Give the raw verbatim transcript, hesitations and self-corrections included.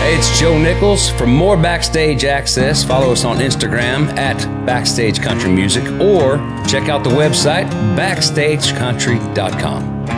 Hey, it's Joe Nichols. For more backstage access, follow us on Instagram at Backstage Country Music or check out the website backstage country dot com.